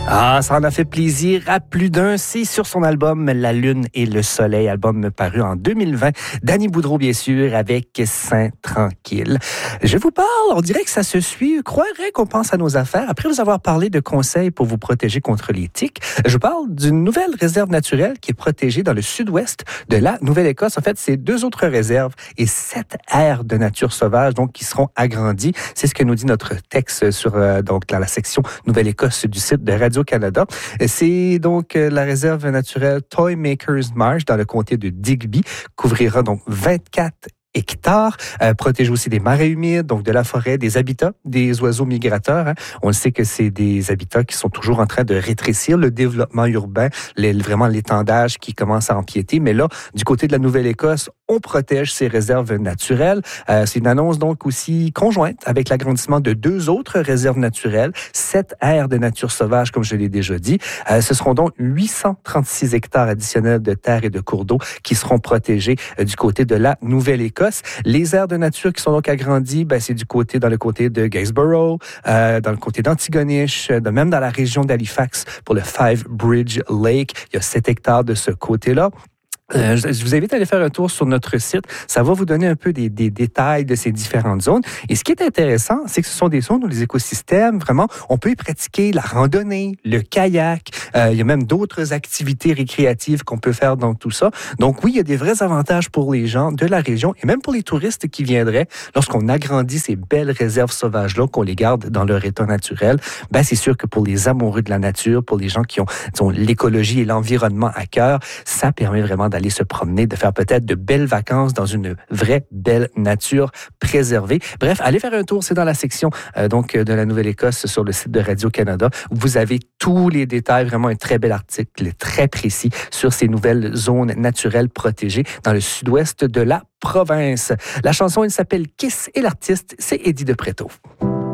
Ah, ça en a fait plaisir à plus d'un. C'est sur son album La Lune et le Soleil, album paru en 2020. Danny Boudreau, bien sûr, avec Saint Tranquille. Je vous parle, on dirait que ça se suit. Croirait qu'on pense à nos affaires. Après vous avoir parlé de conseils pour vous protéger contre les tiques, je parle d'une nouvelle réserve naturelle qui est protégée dans le sud-ouest de la Nouvelle-Écosse. En fait, c'est 2 autres réserves et 7 aires de nature sauvage, donc, qui seront agrandies. C'est ce que nous dit notre texte sur, donc, dans la section Nouvelle-Écosse du site de Radio-Canada. C'est donc la réserve naturelle Toymakers Marsh dans le comté de Digby, couvrira donc 24 hectares, protège aussi des marais humides, donc de la forêt, des habitats, des oiseaux migrateurs. On le sait que c'est des habitats qui sont toujours en train de rétrécir, le développement urbain, vraiment l'étendage qui commence à empiéter. Mais là, du côté de la Nouvelle-Écosse, on protège ces réserves naturelles. C'est une annonce donc aussi conjointe avec l'agrandissement de 2 autres réserves naturelles, 7 aires de nature sauvage, comme je l'ai déjà dit. Ce seront donc 836 hectares additionnels de terres et de cours d'eau qui seront protégés du côté de la Nouvelle-Écosse. Les aires de nature qui sont donc agrandies, c'est dans le comté de Gainsborough, dans le comté d'Antigonish, même dans la région d'Halifax pour le Five Bridge Lake. Il y a 7 hectares de ce côté-là. Je vous invite à aller faire un tour sur notre site. Ça va vous donner un peu des détails de ces différentes zones. Et ce qui est intéressant, c'est que ce sont des zones où les écosystèmes, vraiment, on peut y pratiquer la randonnée, le kayak. Il y a même d'autres activités récréatives qu'on peut faire dans tout ça. Donc oui, il y a des vrais avantages pour les gens de la région et même pour les touristes qui viendraient lorsqu'on agrandit ces belles réserves sauvages-là, qu'on les garde dans leur état naturel. C'est sûr que pour les amoureux de la nature, pour les gens qui ont, disons, l'écologie et l'environnement à cœur, ça permet vraiment d'aller se promener, de faire peut-être de belles vacances dans une vraie belle nature préservée. Bref, allez faire un tour, c'est dans la section donc de la Nouvelle-Écosse sur le site de Radio-Canada. Vous avez tous les détails, vraiment un très bel article, très précis sur ces nouvelles zones naturelles protégées dans le sud-ouest de la province. La chanson, elle s'appelle Kiss et l'artiste, c'est Eddie de Pretto.